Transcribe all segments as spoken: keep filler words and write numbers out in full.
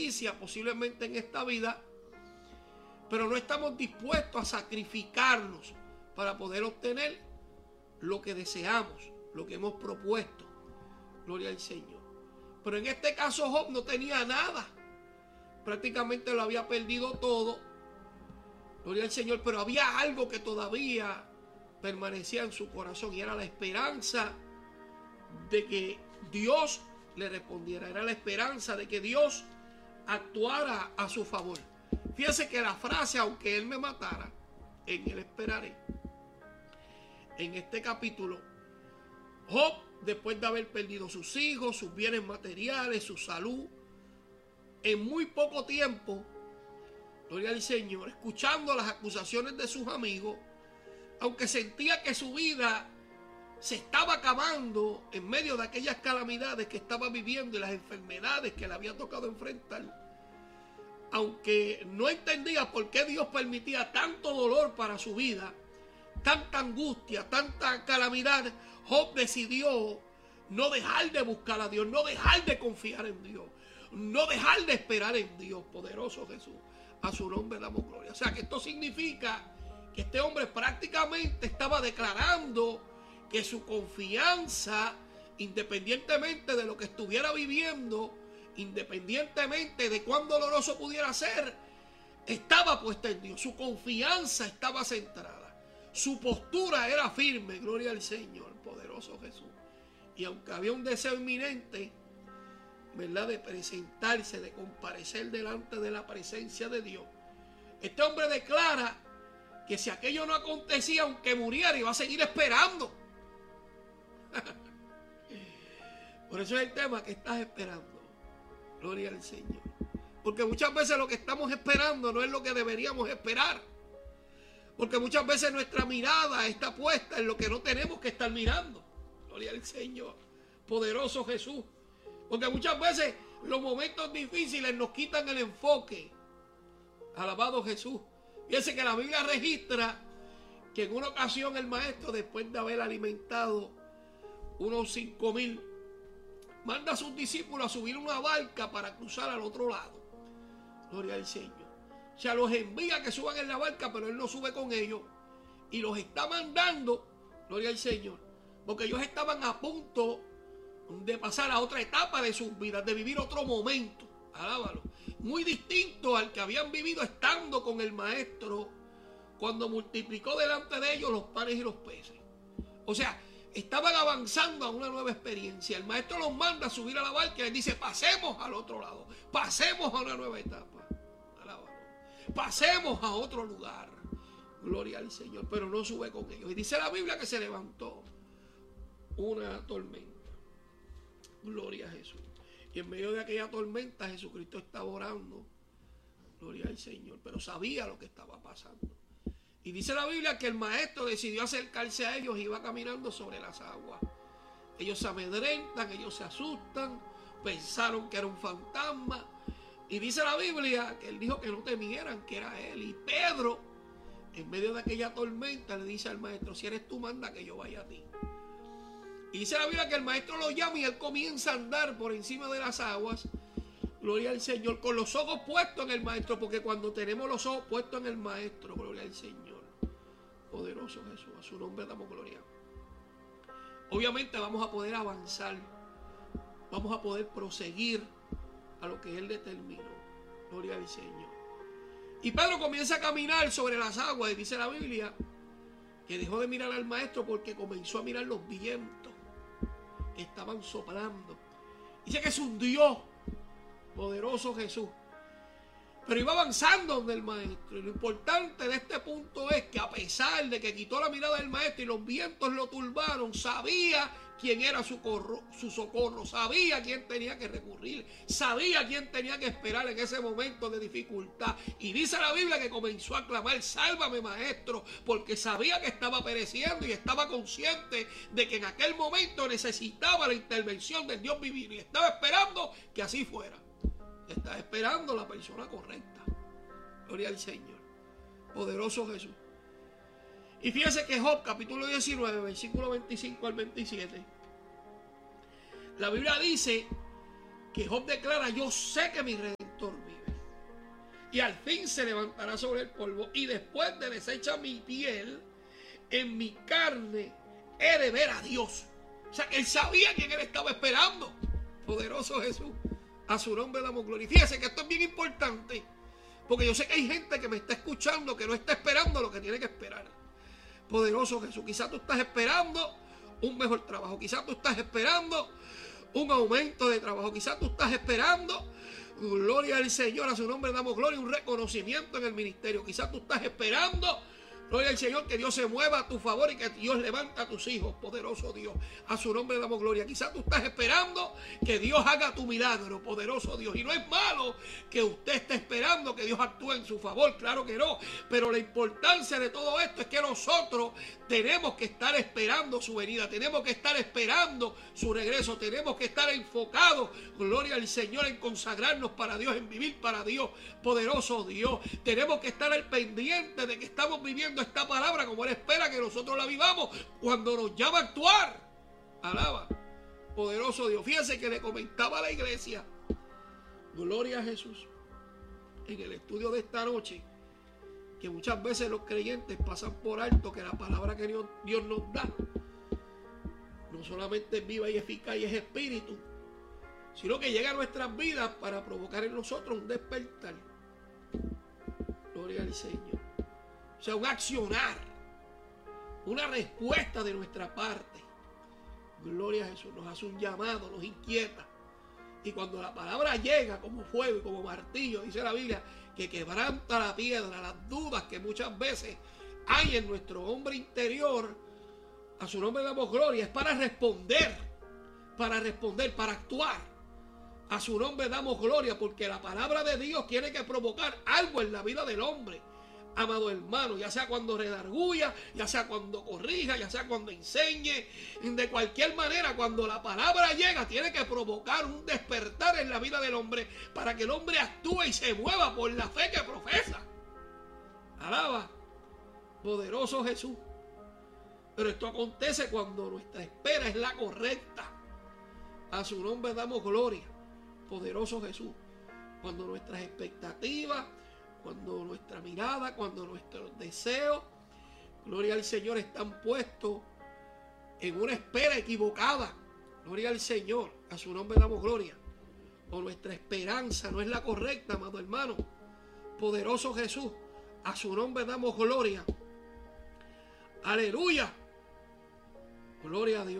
justicia posiblemente en esta vida, pero no estamos dispuestos a sacrificarnos para poder obtener lo que deseamos, lo que hemos propuesto. Gloria al Señor. Pero en este caso Job no tenía nada. Prácticamente lo había perdido todo. Gloria al Señor. Pero había algo que todavía permanecía en su corazón, y era la esperanza de que Dios le respondiera. Era la esperanza de que Dios actuara a su favor. Fíjense que la frase, aunque él me matara, en él esperaré. En este capítulo, Job, después de haber perdido sus hijos, sus bienes materiales, su salud, en muy poco tiempo, gloria al Señor, escuchando las acusaciones de sus amigos, aunque sentía que su vida se estaba acabando en medio de aquellas calamidades que estaba viviendo y las enfermedades que le había tocado enfrentar, aunque no entendía por qué Dios permitía tanto dolor para su vida, tanta angustia, tanta calamidad, Job decidió no dejar de buscar a Dios, no dejar de confiar en Dios, no dejar de esperar en Dios. Poderoso Jesús, a su nombre damos gloria. O sea que esto significa que este hombre prácticamente estaba declarando que su confianza, independientemente de lo que estuviera viviendo, independientemente de cuán doloroso pudiera ser, estaba puesta en Dios. Su confianza estaba centrada, su postura era firme. Gloria al Señor, poderoso Jesús. Y aunque había un deseo inminente, ¿verdad?, de presentarse, de comparecer delante de la presencia de Dios, este hombre declara que si aquello no acontecía, aunque muriera, iba a seguir esperando. Por eso es el tema: que estás esperando. Gloria al Señor. Porque muchas veces lo que estamos esperando no es lo que deberíamos esperar. Porque muchas veces nuestra mirada está puesta en lo que no tenemos que estar mirando. Gloria al Señor, poderoso Jesús. Porque muchas veces los momentos difíciles nos quitan el enfoque. Alabado Jesús. Fíjense que la Biblia registra que en una ocasión el maestro, después de haber alimentado unos cinco mil, manda a sus discípulos a subir una barca para cruzar al otro lado. Gloria al Señor. O sea, los envía a que suban en la barca, pero él no sube con ellos. Y los está mandando, gloria al Señor, porque ellos estaban a punto de pasar a otra etapa de sus vidas, de vivir otro momento. Alábalo. Muy distinto al que habían vivido estando con el maestro cuando multiplicó delante de ellos los panes y los peces. O sea, estaban avanzando a una nueva experiencia. El maestro los manda a subir a la barca y les dice: pasemos al otro lado, pasemos a una nueva etapa. Alábalo. Pasemos a otro lugar. Gloria al Señor. Pero no sube con ellos. Y dice la Biblia que se levantó una tormenta. Gloria a Jesús. Y en medio de aquella tormenta Jesucristo estaba orando. Gloria al Señor. Pero sabía lo que estaba pasando. Y dice la Biblia que el maestro decidió acercarse a ellos y iba caminando sobre las aguas. Ellos se amedrentan, ellos se asustan, pensaron que era un fantasma. Y dice la Biblia que él dijo que no temieran, que era él. Y Pedro, en medio de aquella tormenta, le dice al maestro: si eres tú, manda que yo vaya a ti. Y dice la Biblia que el maestro lo llama y él comienza a andar por encima de las aguas. Gloria al Señor, con los ojos puestos en el maestro, porque cuando tenemos los ojos puestos en el maestro, gloria al Señor, poderoso Jesús, a su nombre damos gloria. Obviamente vamos a poder avanzar, vamos a poder proseguir a lo que él determinó. Gloria al Señor. Y Pedro comienza a caminar sobre las aguas, y dice la Biblia que dejó de mirar al maestro porque comenzó a mirar los vientos que estaban soplando. Dice que se hundió. Poderoso Jesús. Pero iba avanzando donde el maestro. Y lo importante de este punto es que, a pesar de que quitó la mirada del maestro y los vientos lo turbaron, sabía quién era su, corro, su socorro, sabía quién tenía que recurrir, sabía quién tenía que esperar en ese momento de dificultad. Y dice la Biblia que comenzó a clamar: sálvame, maestro, porque sabía que estaba pereciendo y estaba consciente de que en aquel momento necesitaba la intervención del Dios viviente, y estaba esperando que así fuera. Estaba esperando la persona correcta. Gloria al Señor, poderoso Jesús. Y fíjense que Job, capítulo diecinueve, versículo veinticinco al veintisiete, la Biblia dice que Job declara: yo sé que mi Redentor pastor vive. Y al fin se levantará sobre el polvo, y después de deshecha mi piel, en mi carne he de ver a Dios. O sea, él sabía quién él estaba esperando. Poderoso Jesús. A su nombre damos gloria. Y fíjese que esto es bien importante, porque yo sé que hay gente que me está escuchando que no está esperando lo que tiene que esperar. Poderoso Jesús. Quizás tú estás esperando un mejor trabajo. Quizás tú estás esperando un aumento de trabajo. Quizás tú estás esperando, gloria al Señor, a su nombre damos gloria, un reconocimiento en el ministerio. Quizás tú estás esperando, gloria al Señor, que Dios se mueva a tu favor y que Dios levanta a tus hijos. Poderoso Dios, a su nombre damos gloria. Quizás tú estás esperando que Dios haga tu milagro. Poderoso Dios. Y no es malo que usted esté esperando que Dios actúe en su favor, claro que no. Pero la importancia de todo esto es que nosotros tenemos que estar esperando su venida. Tenemos que estar esperando su regreso. Tenemos que estar enfocados, gloria al Señor, en consagrarnos para Dios, en vivir para Dios. Poderoso Dios. Tenemos que estar al pendiente de que estamos viviendo esta palabra como Él espera que nosotros la vivamos cuando nos llama a actuar. Alaba. Poderoso Dios. Fíjense que le comentaba a la iglesia, gloria a Jesús, en el estudio de esta noche, que muchas veces los creyentes pasan por alto que la palabra que Dios, Dios nos da no solamente es viva y eficaz y es espíritu, sino que llega a nuestras vidas para provocar en nosotros un despertar. Gloria al Señor. O sea, un accionar, una respuesta de nuestra parte. Gloria a Jesús. Nos hace un llamado, nos inquieta. Y cuando la palabra llega como fuego y como martillo, dice la Biblia, que quebranta la piedra, las dudas que muchas veces hay en nuestro hombre interior, a su nombre damos gloria, es para responder, para responder, para actuar. A su nombre damos gloria, porque la palabra de Dios tiene que provocar algo en la vida del hombre. Amado hermano, ya sea cuando redarguya, ya sea cuando corrija, ya sea cuando enseñe, de cualquier manera, cuando la palabra llega, tiene que provocar un despertar en la vida del hombre para que el hombre actúe y se mueva por la fe que profesa. Alaba, poderoso Jesús. Pero esto acontece cuando nuestra espera es la correcta. A su nombre damos gloria, poderoso Jesús. Cuando nuestras expectativas, cuando nuestra mirada, cuando nuestros deseos, gloria al Señor, están puestos en una espera equivocada. Gloria al Señor, a su nombre damos gloria. O nuestra esperanza no es la correcta, amado hermano. Poderoso Jesús, a su nombre damos gloria. Aleluya. Gloria a Dios.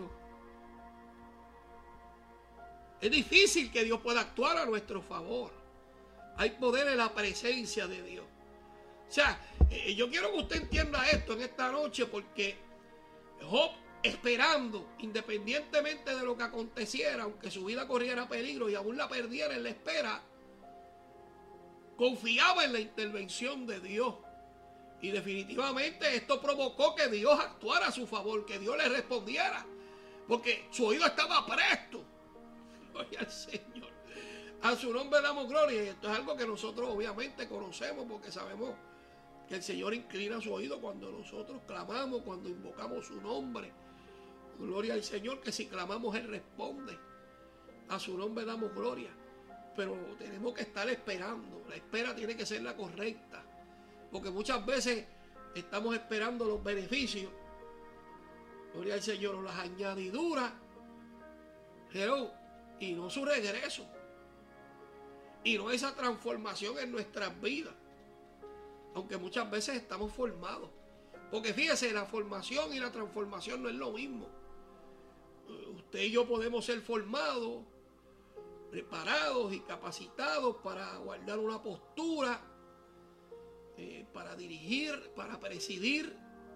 Es difícil que Dios pueda actuar a nuestro favor. Hay poder en la presencia de Dios. O sea, eh, yo quiero que usted entienda esto en esta noche, porque Job, esperando, independientemente de lo que aconteciera, aunque su vida corriera peligro y aún la perdiera en la espera, confiaba en la intervención de Dios. Y definitivamente esto provocó que Dios actuara a su favor, que Dios le respondiera, porque su oído estaba presto. Gloria al Señor. A su nombre damos gloria. Y esto es algo que nosotros obviamente conocemos, porque sabemos que el Señor inclina su oído cuando nosotros clamamos, cuando invocamos su nombre. Gloria al Señor, que si clamamos Él responde. A su nombre damos gloria. Pero tenemos que estar esperando. La espera tiene que ser la correcta, porque muchas veces estamos esperando los beneficios, gloria al Señor, o las añadiduras, pero, y no su regreso. Y no esa transformación en nuestras vidas. Aunque muchas veces estamos formados. Porque fíjese, la formación y la transformación no es lo mismo. Usted y yo podemos ser formados, preparados y capacitados para guardar una postura, eh, para dirigir, para presidir.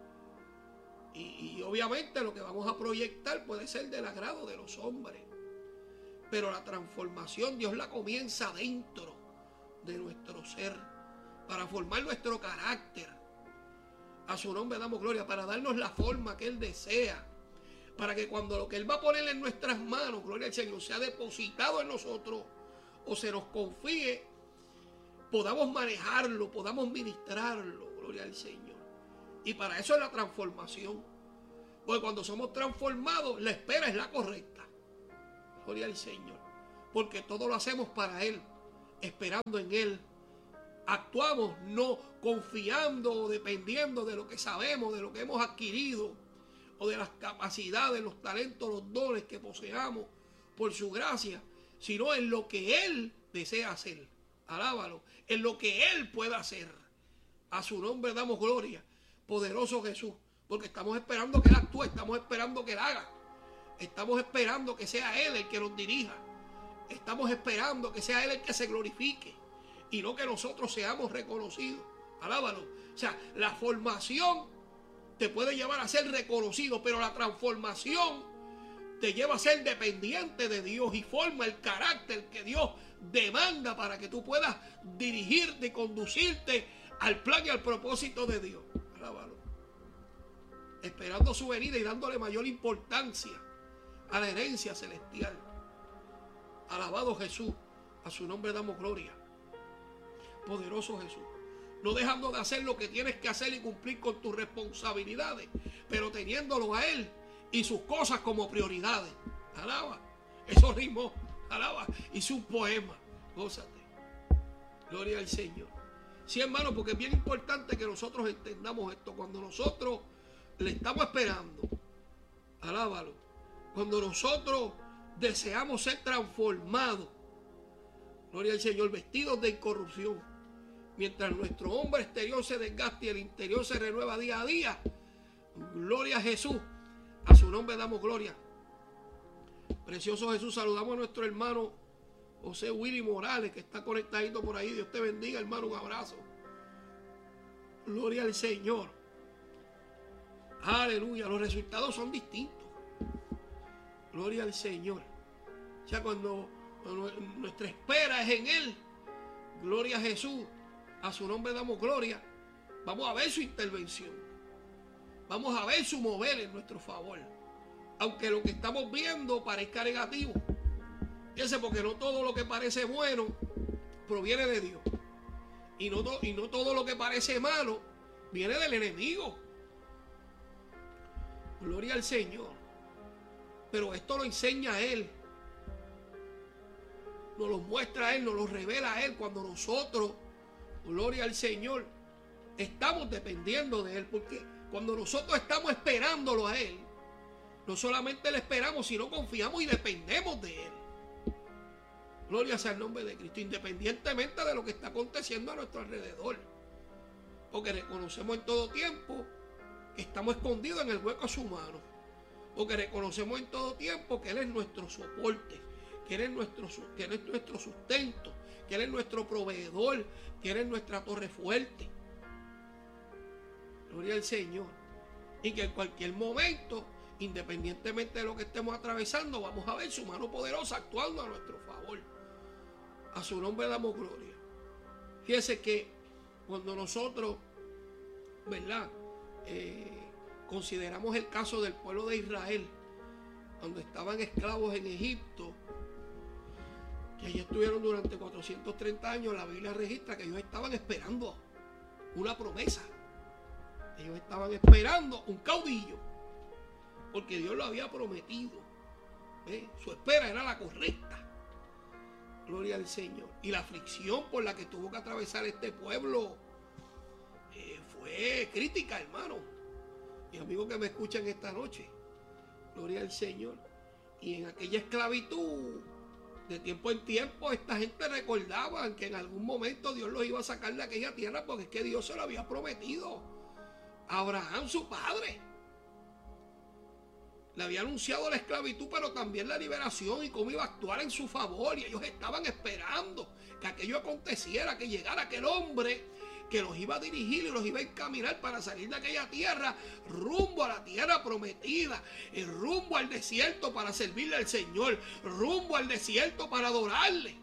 Y, y obviamente lo que vamos a proyectar puede ser del agrado de los hombres. Pero la transformación Dios la comienza dentro de nuestro ser, para formar nuestro carácter. A su nombre damos gloria, para darnos la forma que Él desea, para que cuando lo que Él va a poner en nuestras manos, gloria al Señor, sea depositado en nosotros o se nos confíe, podamos manejarlo, podamos ministrarlo, gloria al Señor. Y para eso es la transformación, porque cuando somos transformados, la espera es la correcta. Gloria al Señor, porque todo lo hacemos para Él esperando en Él. Actuamos no confiando o dependiendo de lo que sabemos, de lo que hemos adquirido, o de las capacidades, los talentos, los dones que poseamos por su gracia, sino en lo que Él desea hacer. Alábalo, en lo que Él pueda hacer. A su nombre damos gloria. Poderoso Jesús, porque estamos esperando que Él actúe, estamos esperando que Él haga. Estamos esperando que sea Él el que nos dirija. Estamos esperando que sea Él el que se glorifique y no que nosotros seamos reconocidos. Alábalo. O sea, la formación te puede llevar a ser reconocido, pero la transformación te lleva a ser dependiente de Dios y forma el carácter que Dios demanda para que tú puedas dirigirte y conducirte al plan y al propósito de Dios. Alábalo. Esperando su venida y dándole mayor importancia a la herencia celestial. Alabado Jesús, a su nombre damos gloria. Poderoso Jesús. No dejando de hacer lo que tienes que hacer y cumplir con tus responsabilidades, pero teniéndolo a Él y sus cosas como prioridades. Alaba. Eso rimó. Alaba. Hizo un poema. Gózate. Gloria al Señor. Sí, hermano, porque es bien importante que nosotros entendamos esto. Cuando nosotros le estamos esperando, alábalo. Cuando nosotros deseamos ser transformados, gloria al Señor, vestidos de incorrupción, mientras nuestro hombre exterior se desgasta y el interior se renueva día a día, gloria a Jesús, a su nombre damos gloria. Precioso Jesús, saludamos a nuestro hermano José Willy Morales, que está conectadito por ahí. Dios te bendiga, hermano, un abrazo. Gloria al Señor. Aleluya, los resultados son distintos. Gloria al Señor. O sea, cuando, cuando nuestra espera es en Él, gloria a Jesús, a su nombre damos gloria, vamos a ver su intervención, vamos a ver su mover en nuestro favor, aunque lo que estamos viendo parezca negativo. Fíjense, porque no todo lo que parece bueno proviene de Dios, y no, to, y no todo lo que parece malo viene del enemigo. Gloria al Señor. Pero esto lo enseña a Él, nos lo muestra a Él, nos lo revela a Él cuando nosotros, gloria al Señor, estamos dependiendo de Él. Porque cuando nosotros estamos esperándolo a Él, no solamente le esperamos, sino confiamos y dependemos de Él. Gloria sea el nombre de Cristo, independientemente de lo que está aconteciendo a nuestro alrededor. Porque reconocemos en todo tiempo que estamos escondidos en el hueco de su mano. Porque reconocemos en todo tiempo que Él es nuestro soporte, que Él es nuestro, que Él es nuestro sustento, que Él es nuestro proveedor, que Él es nuestra torre fuerte. Gloria al Señor. Y que en cualquier momento, independientemente de lo que estemos atravesando, vamos a ver su mano poderosa actuando a nuestro favor. A su nombre damos gloria. Fíjese que cuando nosotros, ¿verdad? Eh, consideramos el caso del pueblo de Israel, cuando estaban esclavos en Egipto, que allí estuvieron durante cuatrocientos treinta años. La Biblia registra que ellos estaban esperando una promesa. Ellos estaban esperando un caudillo, porque Dios lo había prometido. ¿Eh? Su espera era la correcta. Gloria al Señor. Y la aflicción por la que tuvo que atravesar este pueblo eh, fue crítica, hermano. Y amigos que me escuchan esta noche, gloria al Señor. Y en aquella esclavitud, de tiempo en tiempo, esta gente recordaba que en algún momento Dios los iba a sacar de aquella tierra, porque es que Dios se lo había prometido a Abraham, su padre. Le había anunciado la esclavitud, pero también la liberación y cómo iba a actuar en su favor. Y ellos estaban esperando que aquello aconteciera, que llegara aquel hombre que los iba a dirigir y los iba a encaminar para salir de aquella tierra rumbo a la tierra prometida, el rumbo al desierto para servirle al Señor, rumbo al desierto para adorarle.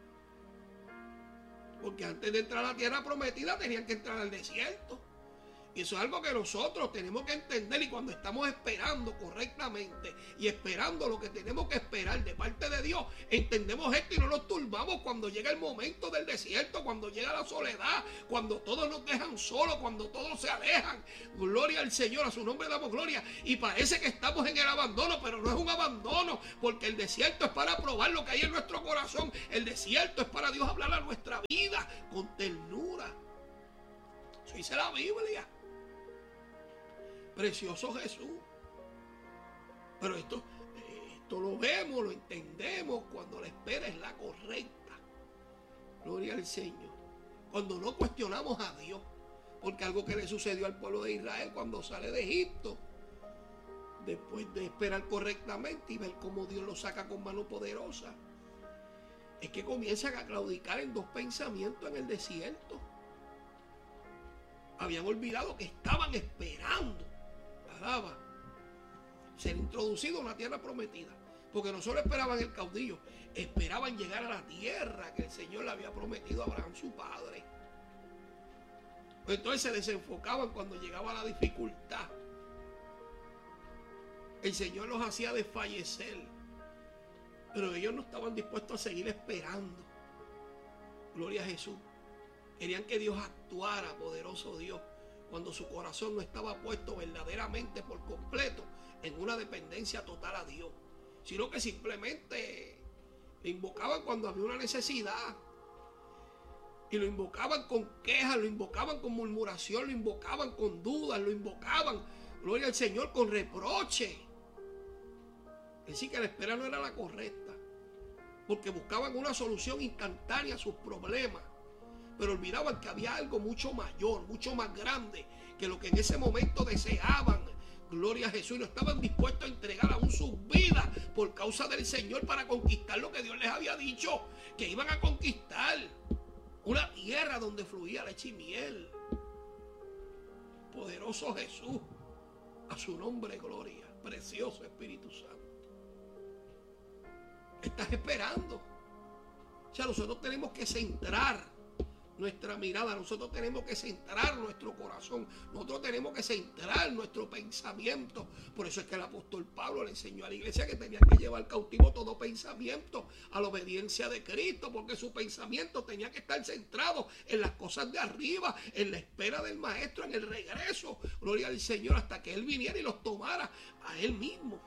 Porque antes de entrar a la tierra prometida tenían que entrar al desierto. Y eso es algo que nosotros tenemos que entender, y cuando estamos esperando correctamente y esperando lo que tenemos que esperar de parte de Dios, entendemos esto y no nos turbamos cuando llega el momento del desierto, cuando llega la soledad, cuando todos nos dejan solos, cuando todos se alejan. Gloria al Señor, a su nombre damos gloria. Y parece que estamos en el abandono, pero no es un abandono, porque el desierto es para probar lo que hay en nuestro corazón. El desierto es para Dios hablar a nuestra vida con ternura. Eso dice la Biblia. Precioso Jesús. Pero esto, esto lo vemos, lo entendemos cuando la espera es la correcta. Gloria al Señor. Cuando no cuestionamos a Dios. Porque algo que le sucedió al pueblo de Israel cuando sale de Egipto, después de esperar correctamente y ver cómo Dios lo saca con mano poderosa, es que comienzan a claudicar en dos pensamientos en el desierto. Habían olvidado que estaban esperando ser introducido a una tierra prometida, porque no solo esperaban el caudillo, esperaban llegar a la tierra que el Señor le había prometido a Abraham, su padre. Entonces se desenfocaban cuando llegaba la dificultad. El Señor los hacía desfallecer, pero ellos no estaban dispuestos a seguir esperando. Gloria a Jesús. Querían que Dios actuara, poderoso Dios, cuando su corazón no estaba puesto verdaderamente por completo en una dependencia total a Dios, sino que simplemente le invocaban cuando había una necesidad, y lo invocaban con quejas, lo invocaban con murmuración, lo invocaban con dudas, lo invocaban, gloria al Señor, con reproche. Es decir, que la espera no era la correcta, porque buscaban una solución instantánea a sus problemas, pero olvidaban que había algo mucho mayor, mucho más grande que lo que en ese momento deseaban. Gloria a Jesús. Y no estaban dispuestos a entregar aún sus vidas por causa del Señor para conquistar lo que Dios les había dicho que iban a conquistar. Una tierra donde fluía leche y miel. Poderoso Jesús. A su nombre gloria. Precioso Espíritu Santo. Estás esperando. O sea, nosotros tenemos que centrar nuestra mirada, nosotros tenemos que centrar nuestro corazón, nosotros tenemos que centrar nuestro pensamiento. Por eso es que el apóstol Pablo le enseñó a la iglesia que tenía que llevar cautivo todo pensamiento a la obediencia de Cristo, porque su pensamiento tenía que estar centrado en las cosas de arriba, en la espera del Maestro, en el regreso, gloria al Señor, hasta que Él viniera y los tomara a Él mismo.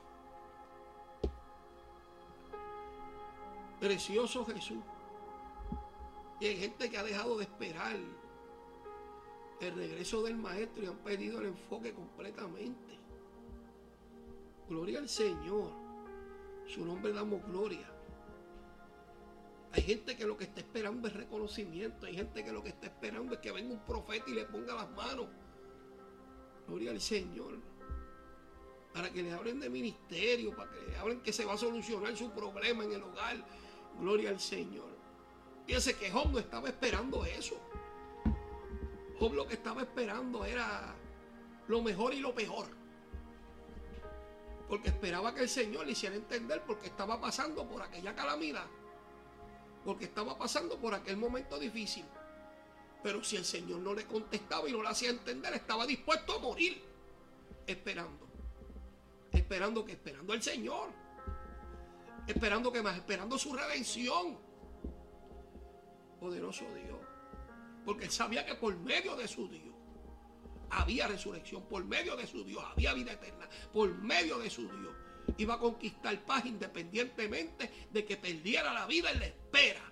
Precioso Jesús. Y hay gente que ha dejado de esperar el regreso del Maestro y han perdido el enfoque completamente. Gloria al Señor. Su nombre damos gloria. Hay gente que lo que está esperando es reconocimiento. Hay gente que lo que está esperando es que venga un profeta y le ponga las manos. Gloria al Señor. Para que le hablen de ministerio, para que le hablen que se va a solucionar su problema en el hogar. Gloria al Señor. Fíjense que Job no estaba esperando eso. Job lo que estaba esperando era lo mejor y lo peor. Porque esperaba que el Señor le hiciera entender por qué estaba pasando por aquella calamidad. Porque estaba pasando por aquel momento difícil. Pero si el Señor no le contestaba y no le hacía entender, estaba dispuesto a morir. Esperando. Esperando que esperando al Señor. Esperando que más, esperando su redención. Poderoso Dios, porque él sabía que por medio de su Dios había resurrección, por medio de su Dios había vida eterna, por medio de su Dios iba a conquistar paz independientemente de que perdiera la vida en la espera.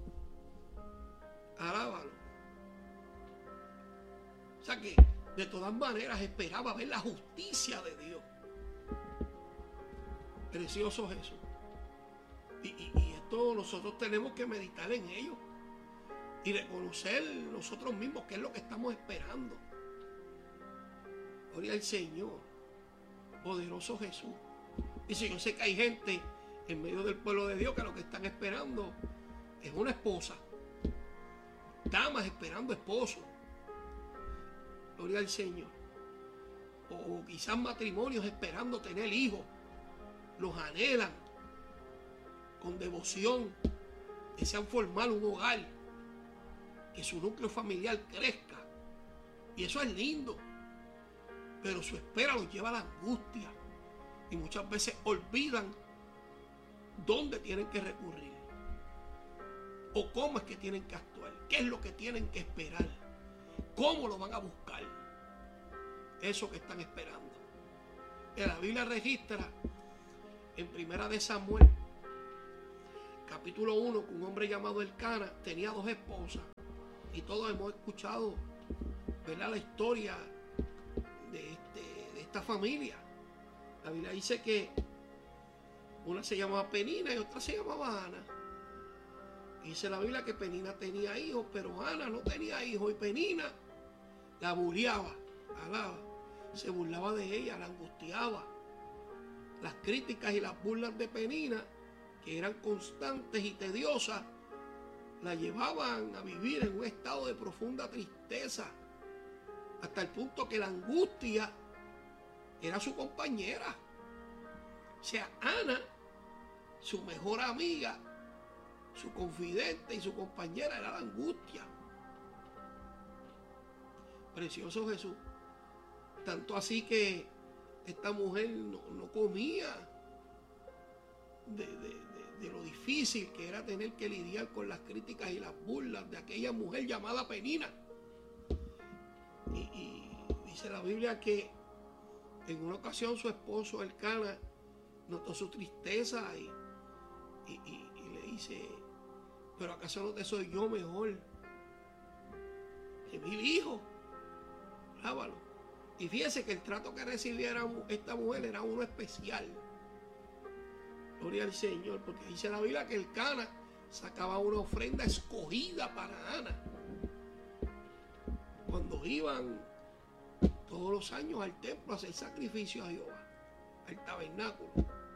Alábalo. O sea que de todas maneras esperaba ver la justicia de Dios. Precioso Jesús. Y, y, y esto nosotros tenemos que meditar en ello. Y reconocer nosotros mismos qué es lo que estamos esperando. Gloria al Señor. Poderoso Jesús. Y si yo sé que hay gente en medio del pueblo de Dios que lo que están esperando es una esposa. Damas esperando esposo. Gloria al Señor. O, o quizás matrimonios esperando tener hijos. Los anhelan con devoción. Desean formar un hogar. Que su núcleo familiar crezca. Y eso es lindo. Pero su espera los lleva a la angustia. Y muchas veces olvidan dónde tienen que recurrir. O cómo es que tienen que actuar. Qué es lo que tienen que esperar. Cómo lo van a buscar. Eso que están esperando. En la Biblia registra en Primera de Samuel, capítulo uno, que un hombre llamado Elcana tenía dos esposas. Y todos hemos escuchado, ¿verdad?, la historia de, este, de esta familia. La Biblia dice que una se llamaba Penina y otra se llamaba Ana. Dice la Biblia que Penina tenía hijos, pero Ana no tenía hijos. Y Penina la bulleaba, alaba, se burlaba de ella, la angustiaba. Las críticas y las burlas de Penina, que eran constantes y tediosas, la llevaban a vivir en un estado de profunda tristeza, hasta el punto que la angustia era su compañera. O sea, Ana, su mejor amiga, su confidente y su compañera, era la angustia. Precioso Jesús. Tanto así que esta mujer no, no comía de, de, de, de lo difícil que era tener que lidiar con las críticas y las burlas de aquella mujer llamada Penina. Y, y dice la Biblia que en una ocasión su esposo Elcana notó su tristeza y, y, y, y le dice: ¿pero acaso no te soy yo mejor que mil hijos? Lábalo. Y fíjese que el trato que recibía esta mujer era uno especial. Gloria al Señor, porque dice la Biblia que Elcana sacaba una ofrenda escogida para Ana cuando iban todos los años al templo a hacer sacrificio a Jehová, al tabernáculo.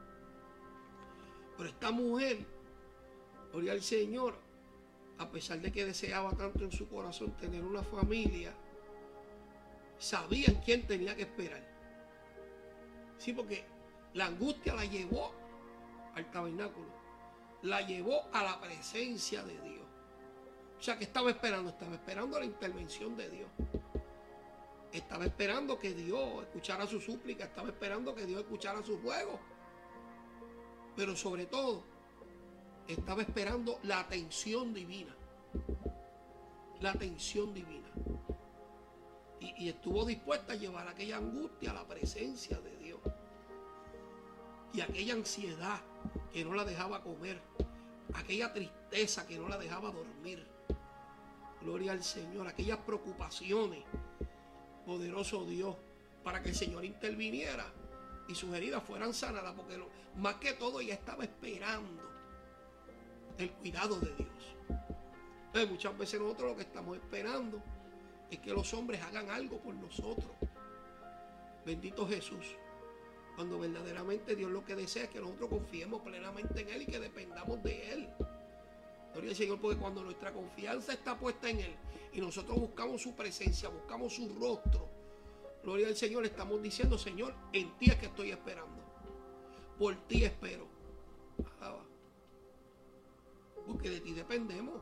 Pero esta mujer, gloria al Señor, a pesar de que deseaba tanto en su corazón tener una familia, sabía en quién tenía que esperar. Sí, porque la angustia la llevó al tabernáculo, la llevó a la presencia de Dios. O sea, que estaba esperando, estaba esperando la intervención de Dios. Estaba esperando que Dios escuchara su súplica, estaba esperando que Dios escuchara sus ruegos. Pero sobre todo, estaba esperando la atención divina. La atención divina. Y, y estuvo dispuesta a llevar aquella angustia a la presencia de Dios. Y aquella ansiedad que no la dejaba comer. Aquella tristeza que no la dejaba dormir. Gloria al Señor. Aquellas preocupaciones. Poderoso Dios. Para que el Señor interviniera y sus heridas fueran sanadas. Porque lo, más que todo ella estaba esperando el cuidado de Dios. Entonces, muchas veces nosotros lo que estamos esperando es que los hombres hagan algo por nosotros. Bendito Jesús. Cuando verdaderamente Dios lo que desea es que nosotros confiemos plenamente en Él y que dependamos de Él. Gloria al Señor, porque cuando nuestra confianza está puesta en Él y nosotros buscamos su presencia, buscamos su rostro, gloria al Señor, estamos diciendo: Señor, en ti es que estoy esperando. Por ti espero. Alaba. Porque de ti dependemos.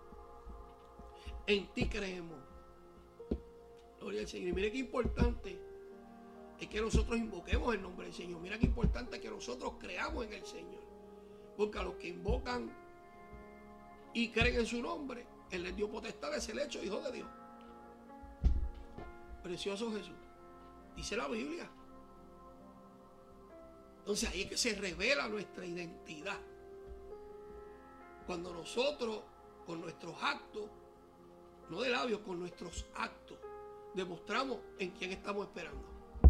En ti creemos. Gloria al Señor. Y mire qué importante es que nosotros invoquemos el nombre del Señor. Mira qué importante es que nosotros creamos en el Señor. Porque a los que invocan y creen en su nombre, Él les dio potestad de ser hecho hijo de Dios. Precioso Jesús. Dice la Biblia. Entonces ahí es que se revela nuestra identidad. Cuando nosotros, con nuestros actos, no de labios, con nuestros actos, demostramos en quién estamos esperando.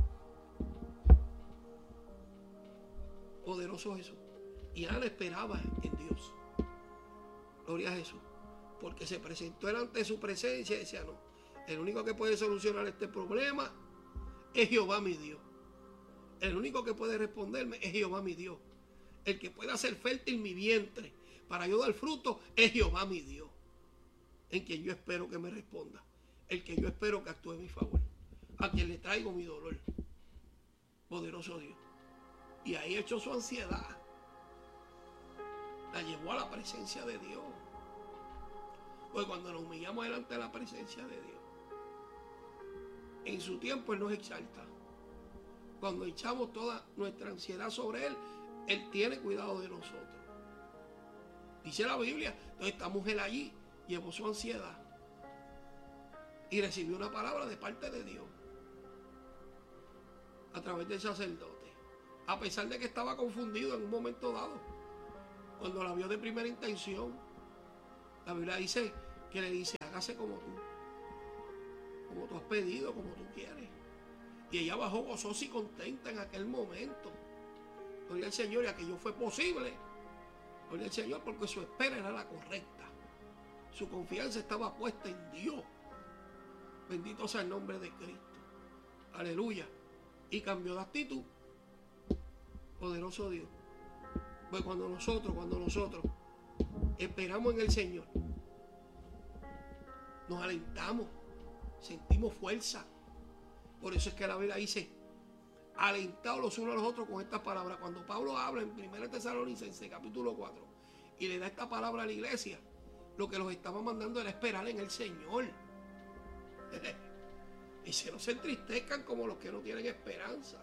Poderoso Jesús. Y Ana esperaba en Dios. Gloria a Jesús. Porque se presentó delante de su presencia y decía: no, el único que puede solucionar este problema es Jehová mi Dios. El único que puede responderme es Jehová mi Dios. El que puede hacer fértil mi vientre para yo dar fruto es Jehová mi Dios. En quien yo espero que me responda. El que yo espero que actúe en mi favor. A quien le traigo mi dolor. Poderoso Dios. Y ahí echó su ansiedad. La llevó a la presencia de Dios. Pues cuando nos humillamos delante de la presencia de Dios, en su tiempo Él nos exalta. Cuando echamos toda nuestra ansiedad sobre Él, Él tiene cuidado de nosotros. Dice la Biblia. Entonces esta mujer allí llevó su ansiedad y recibió una palabra de parte de Dios a través del sacerdote, a pesar de que estaba confundido en un momento dado. Cuando la vio de primera intención, la Biblia dice que le dice: hágase como tú, como tú has pedido, como tú quieres. Y ella bajó gozosa y contenta en aquel momento. Gloria al Señor, y aquello fue posible. Gloria al Señor, porque su espera era la correcta. Su confianza estaba puesta en Dios. Bendito sea el nombre de Cristo. Aleluya. Y cambió de actitud. Poderoso Dios. Pues cuando nosotros, cuando nosotros esperamos en el Señor, nos alentamos, sentimos fuerza. Por eso es que la Biblia dice: alentados los unos a los otros con estas palabras. Cuando Pablo habla en primera Tesalonicenses capítulo cuatro y le da esta palabra a la iglesia, lo que los estaba mandando era esperar en el Señor. Y se no se entristezcan como los que no tienen esperanza,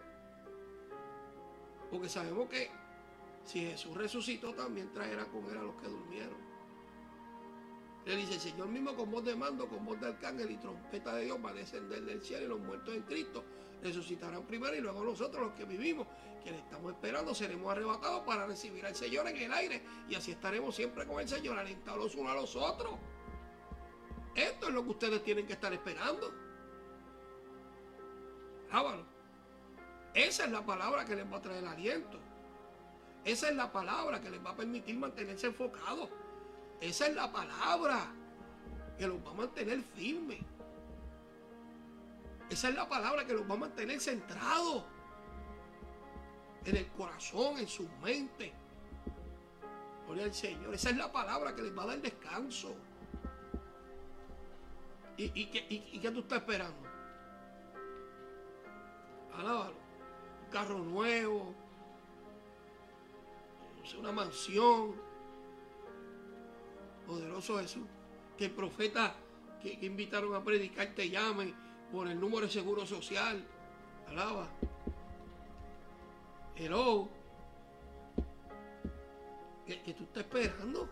porque sabemos que si Jesús resucitó, también traerá con él a los que durmieron. Le dice: el Señor mismo, con voz de mando, con voz de arcángel y trompeta de Dios, va a descender del cielo, y los muertos en Cristo resucitarán primero, y luego nosotros, los que vivimos, quienes estamos esperando, seremos arrebatados para recibir al Señor en el aire, y así estaremos siempre con el Señor, alentados los unos a los otros. Esto es lo que ustedes tienen que estar esperando. Ábalo. Esa es la palabra que les va a traer aliento. Esa es la palabra que les va a permitir mantenerse enfocados. Esa es la palabra que los va a mantener firmes. Esa es la palabra que los va a mantener centrados en el corazón, en su mente. Gloria al Señor. Esa es la palabra que les va a dar descanso. ¿Y, y, qué, y, y qué tú estás esperando? Alábalo. Un carro nuevo, una mansión. Poderoso Jesús. Que el profeta que, que invitaron a predicar te llame por el número de seguro social. Alaba. Hello. ¿Qué, qué tú estás esperando?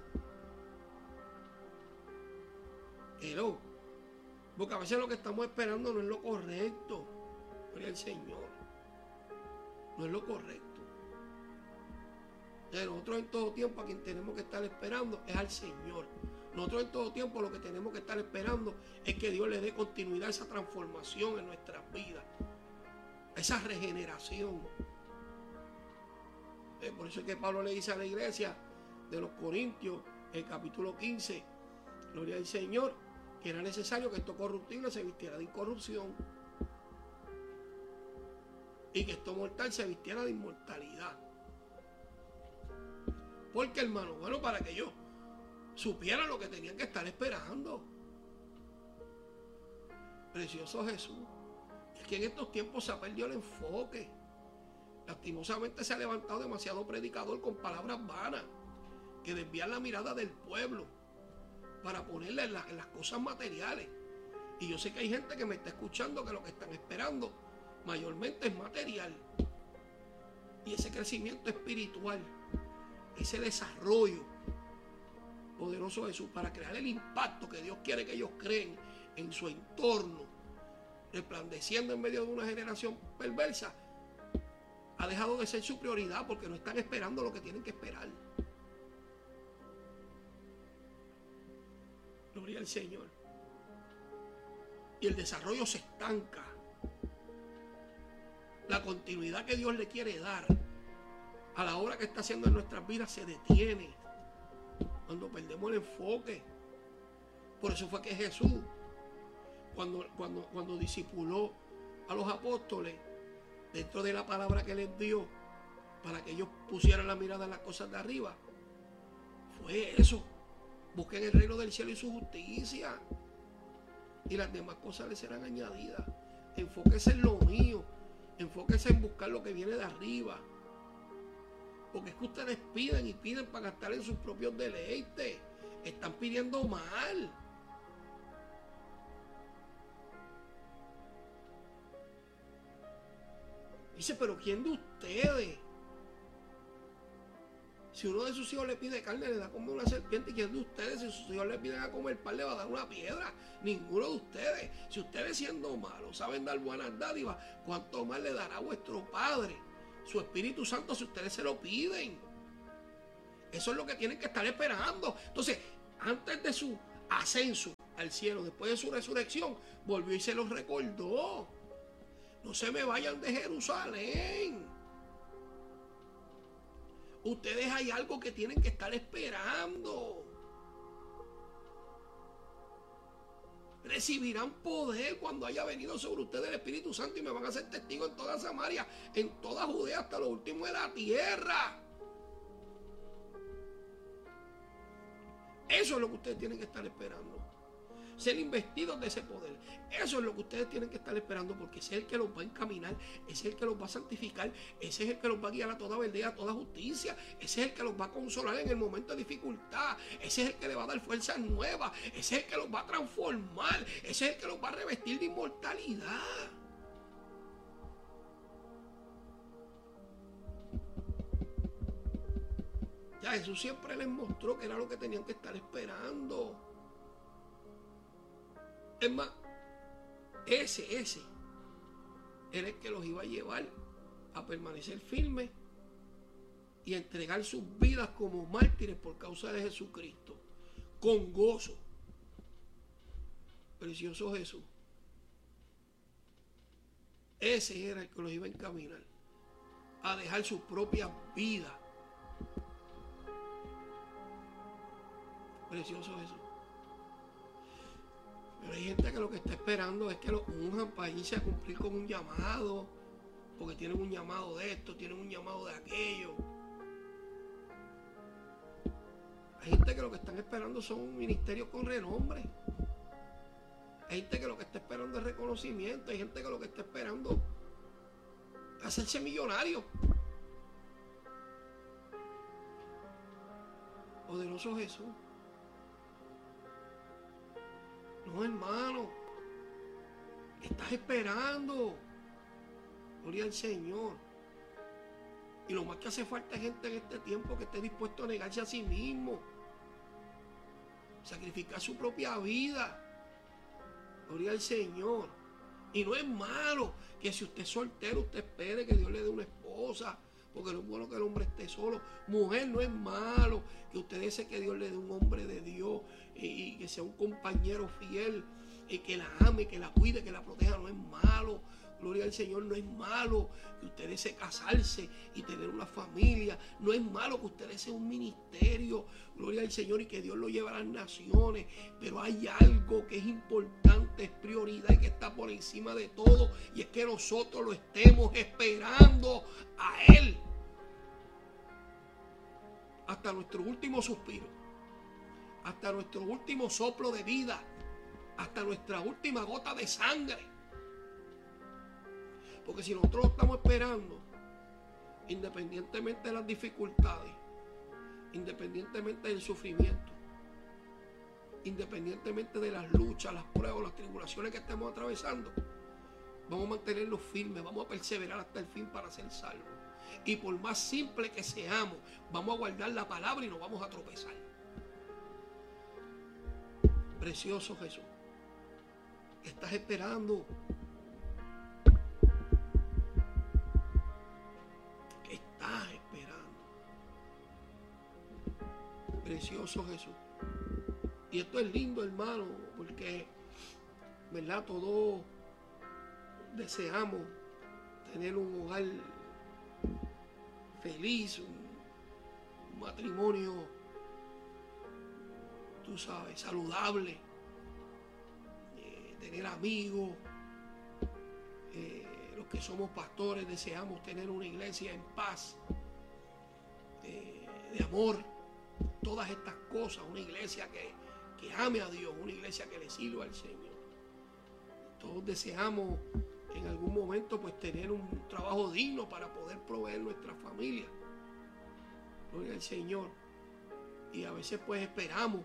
Hello. Porque a veces lo que estamos esperando no es lo correcto. Gloria al Señor. No es lo correcto. Nosotros en todo tiempo a quien tenemos que estar esperando es al Señor. Nosotros en todo tiempo lo que tenemos que estar esperando es que Dios le dé continuidad a esa transformación en nuestras vidas, esa regeneración. Eh, por eso es que Pablo le dice a la iglesia de los Corintios, en el capítulo quince, gloria al Señor, que era necesario que esto corruptible se vistiera de incorrupción y que esto mortal se vistiera de inmortalidad. Porque, hermano, bueno, para que yo supiera lo que tenían que estar esperando. Precioso Jesús. Es que en estos tiempos se ha perdido el enfoque. Lastimosamente se ha levantado demasiado predicador con palabras vanas que desvían la mirada del pueblo para ponerla en, la, en las cosas materiales. Y yo sé que hay gente que me está escuchando que lo que están esperando mayormente es material. Y ese crecimiento espiritual, ese desarrollo, poderoso Jesús, para crear el impacto que Dios quiere que ellos creen en su entorno, resplandeciendo en medio de una generación perversa, ha dejado de ser su prioridad porque no están esperando lo que tienen que esperar. Gloria al Señor. Y el desarrollo se estanca. La continuidad que Dios le quiere dar a la obra que está haciendo en nuestras vidas se detiene cuando perdemos el enfoque. Por eso fue que Jesús, cuando, cuando, cuando discipuló a los apóstoles, dentro de la palabra que les dio para que ellos pusieran la mirada en las cosas de arriba, fue eso: busquen el reino del cielo y su justicia, y las demás cosas les serán añadidas. Enfóquese en lo mío, enfóquese en buscar lo que viene de arriba. Porque es que ustedes piden y piden para gastar en sus propios deleites. Están pidiendo mal. Dice, pero ¿quién de ustedes? Si uno de sus hijos le pide carne, le da a comer una serpiente. ¿Y quién de ustedes, si sus hijos le piden a comer pan, le va a dar una piedra? Ninguno de ustedes. Si ustedes, siendo malos, saben dar buenas dádivas, ¿cuánto más le dará vuestro Padre, su Espíritu Santo, si ustedes se lo piden? Eso es lo que tienen que estar esperando. Entonces, antes de su ascenso al cielo, después de su resurrección, volvió y se los recordó. No se me vayan de Jerusalén. Ustedes hay algo que tienen que estar esperando. Recibirán poder cuando haya venido sobre ustedes el Espíritu Santo y me van a ser testigos en toda Samaria, en toda Judea, hasta lo último de la tierra. Eso es lo que ustedes tienen que estar esperando. Ser investidos de ese poder. Eso es lo que ustedes tienen que estar esperando, porque ese es el que los va a encaminar, ese es el que los va a santificar, ese es el que los va a guiar a toda verdad, a toda justicia, ese es el que los va a consolar en el momento de dificultad, ese es el que les va a dar fuerzas nuevas, ese es el que los va a transformar, ese es el que los va a revestir de inmortalidad. Ya Jesús siempre les mostró que era lo que tenían que estar esperando. Es más, ese, ese, era el que los iba a llevar a permanecer firmes y a entregar sus vidas como mártires por causa de Jesucristo, con gozo. Precioso Jesús. Ese era el que los iba a encaminar a dejar sus propias vidas. Precioso Jesús. Pero hay gente que lo que está esperando es que los unjan para irse a cumplir con un llamado, porque tienen un llamado de esto, tienen un llamado de aquello. Hay gente que lo que están esperando son ministerios con renombre. Hay gente que lo que está esperando es reconocimiento. Hay gente que lo que está esperando es hacerse millonario. Poderoso Jesús. No, hermano. Estás esperando. Gloria al Señor. Y lo más que hace falta es gente en este tiempo que esté dispuesto a negarse a sí mismo. Sacrificar su propia vida. Gloria al Señor. Y no es malo que si usted es soltero, usted espere que Dios le dé una esposa. Porque no es bueno que el hombre esté solo. Mujer, no es malo que usted desee que Dios le dé un hombre de Dios y, y que sea un compañero fiel y que la ame, que la cuide, que la proteja. No es malo. Gloria al Señor, no es malo que usted desee casarse y tener una familia. No es malo que usted desee un ministerio. Gloria al Señor, y que Dios lo lleve a las naciones. Pero hay algo que es importante, es prioridad y que está por encima de todo. Y es que nosotros lo estemos esperando a Él. Hasta nuestro último suspiro. Hasta nuestro último soplo de vida. Hasta nuestra última gota de sangre. Porque si nosotros estamos esperando, independientemente de las dificultades, independientemente del sufrimiento, independientemente de las luchas, las pruebas, las tribulaciones que estemos atravesando, vamos a mantenernos firmes, vamos a perseverar hasta el fin para ser salvos. Y por más simple que seamos, vamos a guardar la palabra y no vamos a tropezar. Precioso Jesús, ¿qué estás esperando? Estás esperando. Precioso Jesús. Y esto es lindo, hermano, porque, ¿verdad? Todos deseamos tener un hogar feliz, un, un matrimonio, tú sabes, saludable, eh, tener amigos. Eh, Los que somos pastores deseamos tener una iglesia en paz, eh, de amor, todas estas cosas, una iglesia que, que ame a Dios, una iglesia que le sirva al Señor. Todos deseamos en algún momento pues tener un trabajo digno para poder proveer nuestra familia. Gloria al Señor. Y a veces pues esperamos,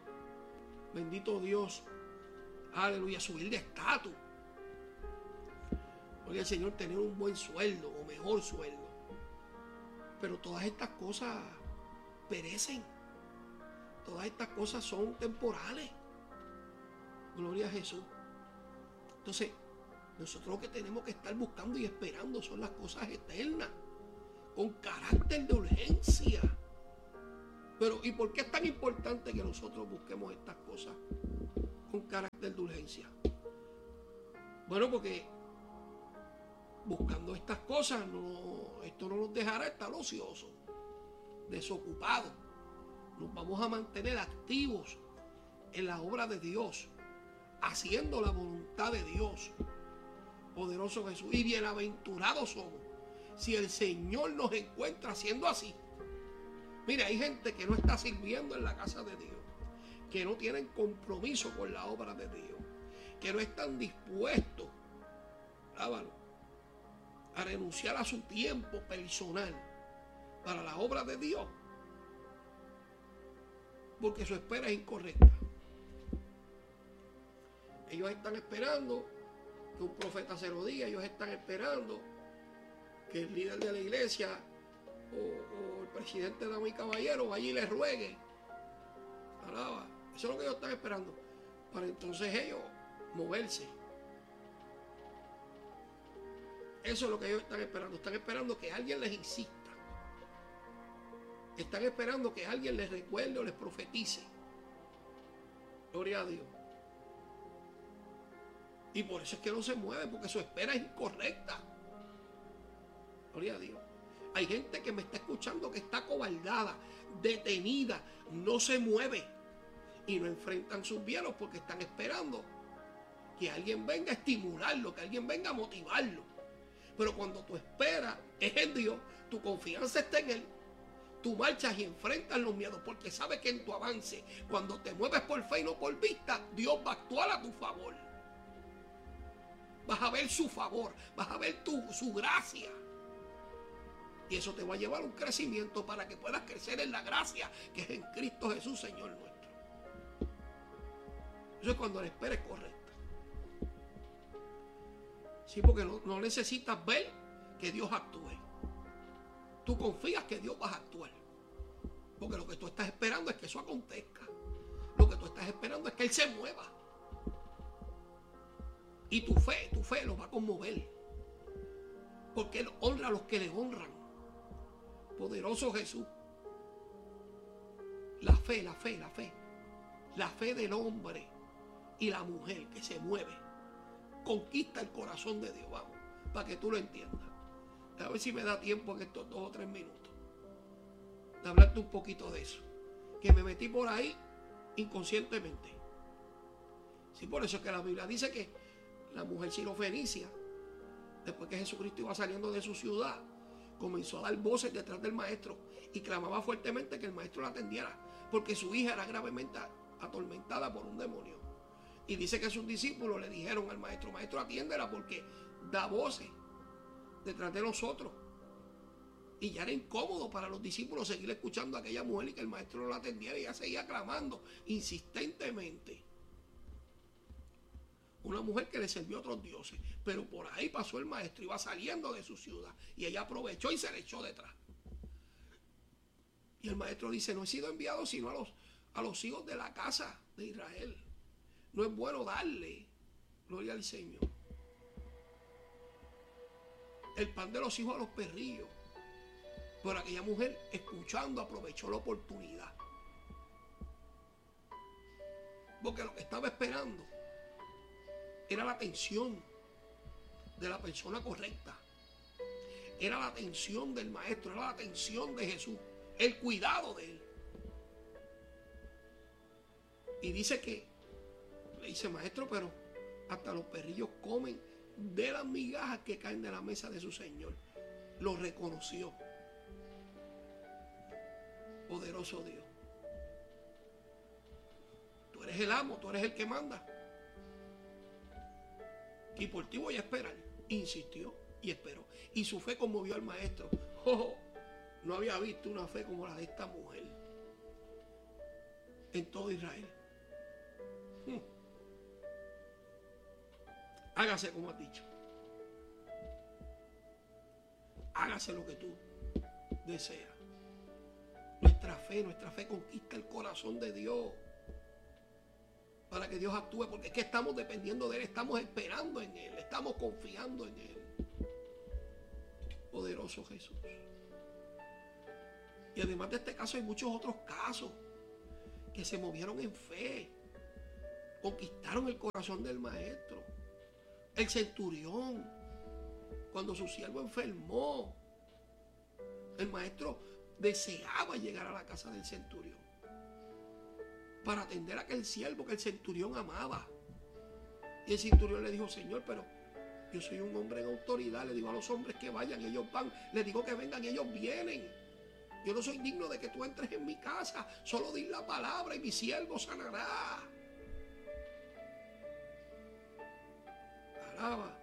bendito Dios, aleluya, subir de estatus. gloria al Señor, tener un buen sueldo o mejor sueldo. Pero todas estas cosas perecen. Todas estas cosas son temporales. Gloria a Jesús. Entonces, nosotros lo que tenemos que estar buscando y esperando son las cosas eternas, con carácter de urgencia. Pero, ¿y por qué es tan importante que nosotros busquemos estas cosas con carácter de urgencia? Bueno, porque buscando estas cosas, no, esto no nos dejará estar ociosos, desocupados. Nos vamos a mantener activos en la obra de Dios, haciendo la voluntad de Dios. Poderoso Jesús. Y bienaventurados somos si el Señor nos encuentra haciendo así. Mira, hay gente que no está sirviendo en la casa de Dios, que no tienen compromiso con la obra de Dios, que no están dispuestos, lábalo, a renunciar a su tiempo personal para la obra de Dios, porque su espera es incorrecta. Ellos están esperando que un profeta se lo diga, ellos están esperando que el líder de la iglesia o, o el presidente de mi caballero vaya y les ruegue. Alaba. Eso es lo que ellos están esperando, para entonces ellos moverse. Eso es lo que ellos están esperando. Están esperando que alguien les insista. Están esperando que alguien les recuerde o les profetice. Gloria a Dios. Y por eso es que no se mueve, porque su espera es incorrecta. Gloria a Dios. Hay gente que me está escuchando que está acobardada, detenida, no se mueve y no enfrentan sus miedos porque están esperando que alguien venga a estimularlo, que alguien venga a motivarlo. Pero cuando tú esperas es en Dios, tu confianza está en Él, tú marchas y enfrentas los miedos porque sabes que en tu avance, cuando te mueves por fe y no por vista, Dios va a actuar a tu favor. Vas a ver su favor, vas a ver tu, su gracia. Y eso te va a llevar a un crecimiento para que puedas crecer en la gracia que es en Cristo Jesús, Señor nuestro. Eso es cuando la espera es correcta. Sí, porque no, no necesitas ver que Dios actúe. Tú confías que Dios va a actuar. Porque lo que tú estás esperando es que eso acontezca. Lo que tú estás esperando es que Él se mueva. Y tu fe, tu fe lo va a conmover. Porque Él honra a los que le honran. Poderoso Jesús. La fe, la fe, la fe. La fe del hombre y la mujer que se mueve conquista el corazón de Dios. Vamos, para que tú lo entiendas. A ver si me da tiempo en estos dos o tres minutos de hablarte un poquito de eso. Que me metí por ahí inconscientemente. Sí, por eso es que la Biblia dice que la mujer sirofenicia, después que Jesucristo iba saliendo de su ciudad, comenzó a dar voces detrás del maestro y clamaba fuertemente que el maestro la atendiera, porque su hija era gravemente atormentada por un demonio. Y dice que sus discípulos le dijeron al maestro: maestro, atiéndela porque da voces detrás de nosotros. Y ya era incómodo para los discípulos seguir escuchando a aquella mujer y que el maestro no la atendiera, y ella seguía clamando insistentemente. Una mujer que le sirvió a otros dioses, pero por ahí pasó el maestro, iba saliendo de su ciudad y ella aprovechó y se le echó detrás. Y el maestro dice: no he sido enviado sino a los, a los hijos de la casa de Israel. No es bueno darle, gloria al Señor, el pan de los hijos a los perrillos. Pero aquella mujer, escuchando, aprovechó la oportunidad, porque lo que estaba esperando era la atención de la persona correcta. Era la atención del maestro, era la atención de Jesús, el cuidado de él. Y dice que, le dice: maestro, pero hasta los perrillos comen de las migajas que caen de la mesa de su Señor. Lo reconoció. Poderoso Dios. Tú eres el amo, tú eres el que manda. Y por ti voy a esperar. Insistió y esperó. Y su fe conmovió al maestro. Oh, no había visto una fe como la de esta mujer en todo Israel. Hmm. Hágase como has dicho. hágase lo que tú deseas. Nuestra fe, nuestra fe conquista el corazón de Dios para que Dios actúe, porque es que estamos dependiendo de Él, estamos esperando en Él, estamos confiando en Él. Poderoso Jesús. Y además de este caso hay muchos otros casos que se movieron en fe, conquistaron el corazón del maestro. El centurión, cuando su siervo enfermó, el maestro deseaba llegar a la casa del centurión para atender a aquel siervo que el centurión amaba. Y el centurión le dijo: Señor, pero yo soy un hombre en autoridad. Le digo a los hombres que vayan y ellos van. Le digo que vengan y ellos vienen. Yo no soy digno de que tú entres en mi casa. Solo di la palabra y mi siervo sanará. Alaba.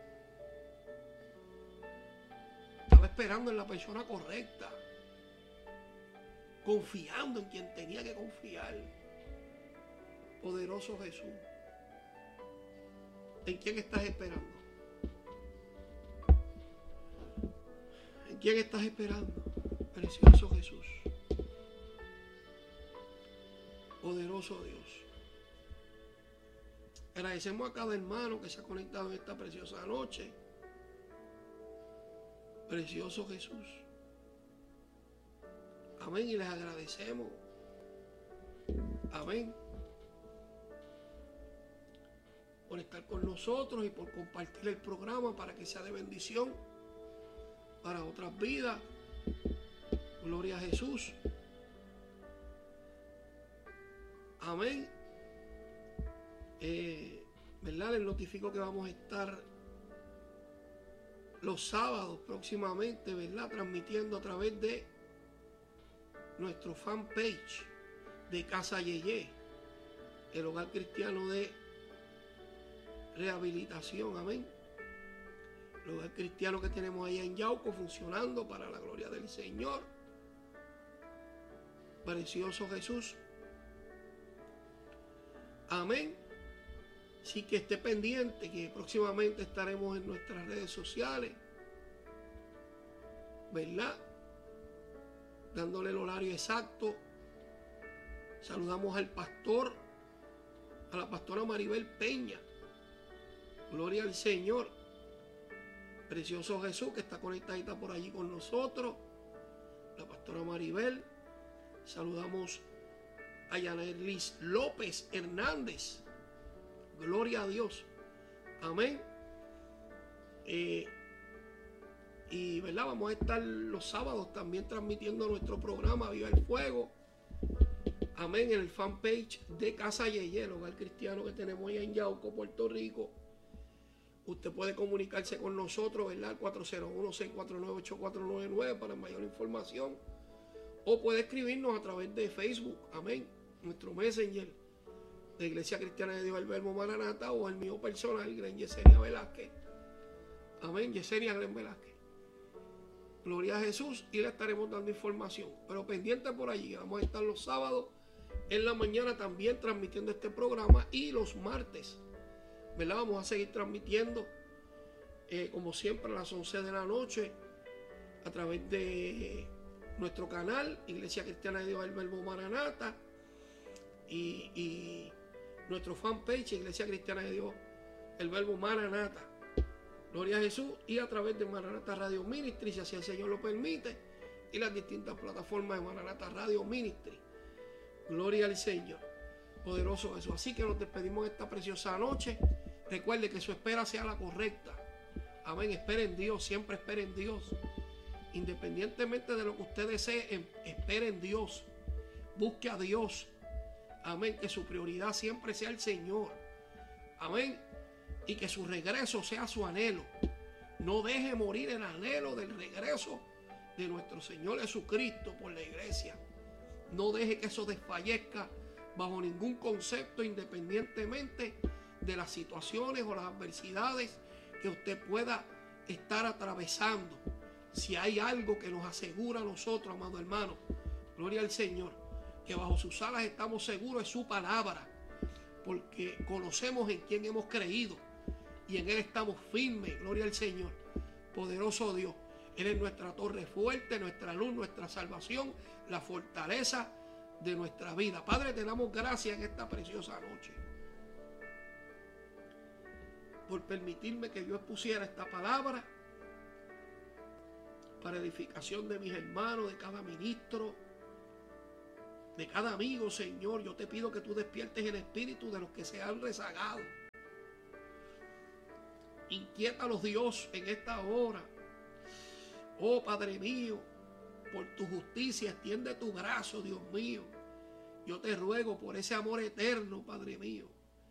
Estaba esperando en la persona correcta, confiando en quien tenía que confiar. Poderoso Jesús. ¿En quién estás esperando? ¿En quién estás esperando? Precioso Jesús. Poderoso Dios. Agradecemos a cada hermano que se ha conectado en esta preciosa noche. Precioso Jesús. Amén. Y les agradecemos. Amén. Por estar con nosotros y por compartir el programa para que sea de bendición para otras vidas. Gloria a Jesús. Amén. Eh, ¿verdad? Les notifico que vamos a estar los sábados próximamente, ¿verdad? Transmitiendo a través de nuestro fanpage de Casa Yeye, el hogar cristiano de rehabilitación. Amén. El hogar cristiano que tenemos allá en Yauco, funcionando para la gloria del Señor. Precioso Jesús. Amén. Así que esté pendiente que próximamente estaremos en nuestras redes sociales, ¿verdad? Dándole el horario exacto. Saludamos al pastor, a la pastora Maribel Peña. Gloria al Señor. Precioso Jesús, que está conectadita por allí con nosotros. La pastora Maribel. Saludamos a Yanelis López Hernández. Gloria a Dios. Amén. Eh, y verdad, vamos a estar los sábados también transmitiendo nuestro programa Viva el Fuego. Amén. En el fanpage de Casa Yeye, el hogar cristiano que tenemos allá en Yauco, Puerto Rico. Usted puede comunicarse con nosotros, ¿verdad? Al cuatro cero uno, seis cuatro nueve, ocho cuatro nueve nueve para mayor información. O puede escribirnos a través de Facebook. Amén. Nuestro Messenger de Iglesia Cristiana de Dios el Verbo Maranata, o el mío personal, Glen Yesenia Velázquez. Amén. Yesenia Glen Velázquez. Gloria a Jesús. Y le estaremos dando información. Pero pendiente por allí. Vamos a estar los sábados en la mañana también transmitiendo este programa. Y los martes, ¿verdad? Vamos a seguir transmitiendo eh, como siempre a las once de la noche a través de nuestro canal Iglesia Cristiana de Dios el Verbo Maranata y, y nuestro fanpage Iglesia Cristiana de Dios el Verbo Maranata. Gloria a Jesús. Y a través de Maranata Radio Ministry, si así el Señor lo permite, y las distintas plataformas de Maranata Radio Ministry. Gloria al Señor. Poderoso Jesús. Así que nos despedimos esta preciosa noche. Recuerde que su espera sea la correcta. Amén. Espere en Dios. Siempre espere en Dios. Independientemente de lo que usted desee, espere en Dios. Busque a Dios. Amén. Que su prioridad siempre sea el Señor. Amén. Y que su regreso sea su anhelo. No deje morir el anhelo del regreso de nuestro Señor Jesucristo por la iglesia. No deje que eso desfallezca bajo ningún concepto, independientemente de las situaciones o las adversidades que usted pueda estar atravesando. Si hay algo que nos asegura a nosotros, amado hermano, gloria al Señor, que bajo sus alas estamos seguros, es su palabra, porque conocemos en quién hemos creído y en Él estamos firmes. Gloria al Señor. Poderoso Dios. Él es nuestra torre fuerte, nuestra luz, nuestra salvación, la fortaleza de nuestra vida. Padre, te damos gracias en esta preciosa noche por permitirme que yo expusiera esta palabra para edificación de mis hermanos, de cada ministro, de cada amigo, Señor. Yo te pido que tú despiertes el espíritu de los que se han rezagado. Inquiétalos, Dios, en esta hora. Oh, Padre mío, por tu justicia, extiende tu brazo, Dios mío. Yo te ruego por ese amor eterno, Padre mío,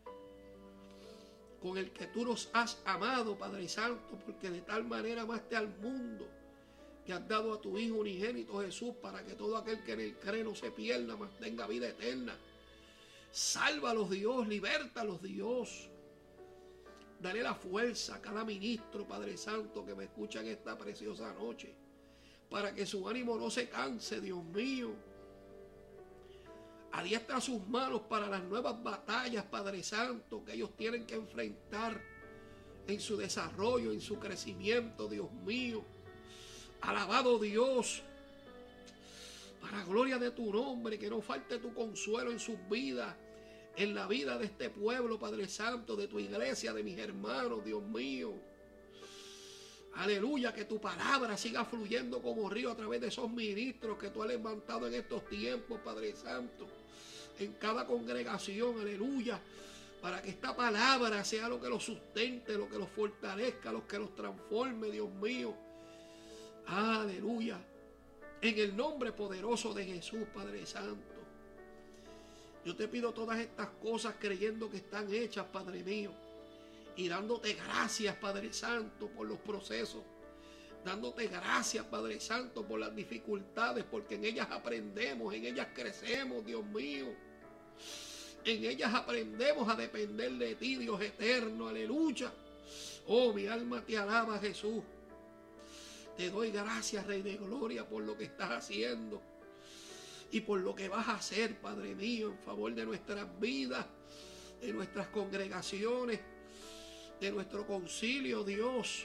con el que tú nos has amado, Padre Santo, porque de tal manera amaste al mundo, que has dado a tu Hijo unigénito Jesús, para que todo aquel que en él cree no se pierda, mas tenga vida eterna. Sálvalos, Dios, libértalos, Dios. Dale la fuerza a cada ministro, Padre Santo, que me escucha en esta preciosa noche, para que su ánimo no se canse, Dios mío. Adiestra sus manos para las nuevas batallas, Padre Santo, que ellos tienen que enfrentar en su desarrollo, en su crecimiento, Dios mío. Alabado Dios, para gloria de tu nombre, que no falte tu consuelo en sus vidas, en la vida de este pueblo, Padre Santo, de tu iglesia, de mis hermanos, Dios mío. Aleluya, que tu palabra siga fluyendo como río a través de esos ministros que tú has levantado en estos tiempos, Padre Santo, en cada congregación, aleluya, para que esta palabra sea lo que los sustente, lo que los fortalezca, lo que los transforme, Dios mío. Aleluya, en el nombre poderoso de Jesús, Padre Santo. Yo te pido todas estas cosas creyendo que están hechas, Padre mío, y dándote gracias, Padre Santo, por los procesos, dándote gracias, Padre Santo, por las dificultades, porque en ellas aprendemos, en ellas crecemos, Dios mío. En ellas aprendemos a depender de ti, Dios eterno, aleluya. Oh, mi alma te alaba, Jesús. Te doy gracias, Rey de Gloria, por lo que estás haciendo y por lo que vas a hacer, Padre mío, en favor de nuestras vidas, de nuestras congregaciones, de nuestro concilio, Dios.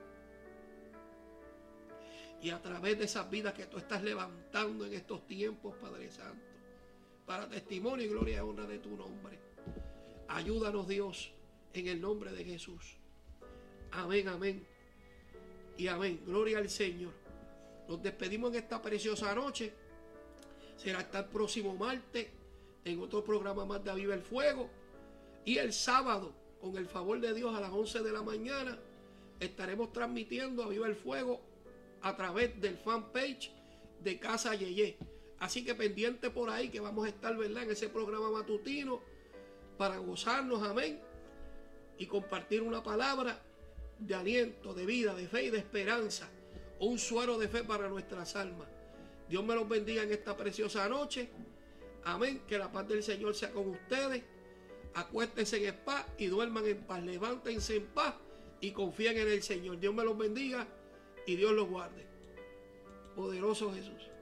Y a través de esas vidas que tú estás levantando en estos tiempos, Padre Santo, para testimonio y gloria y honra de tu nombre. Ayúdanos, Dios, en el nombre de Jesús. Amén, amén y amén. Gloria al Señor. Nos despedimos en esta preciosa noche. Será hasta el próximo martes en otro programa más de Aviva el Fuego. Y el sábado, con el favor de Dios, a las once de la mañana, estaremos transmitiendo Aviva el Fuego a través del fanpage de Casa Yeye. Así que pendiente por ahí que vamos a estar, ¿verdad?, en ese programa matutino para gozarnos, amén, y compartir una palabra de aliento, de vida, de fe y de esperanza, un suero de fe para nuestras almas. Dios me los bendiga en esta preciosa noche. Amén. Que la paz del Señor sea con ustedes. Acuéstense en paz y duerman en paz. Levántense en paz y confíen en el Señor. Dios me los bendiga y Dios los guarde. Poderoso Jesús.